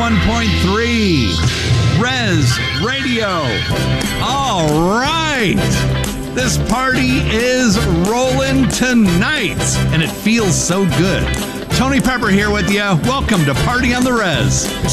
91.3 Res Radio. All right. This party is rolling tonight, and it feels so good. Tony Pepper here with you. Welcome to Party on the Res.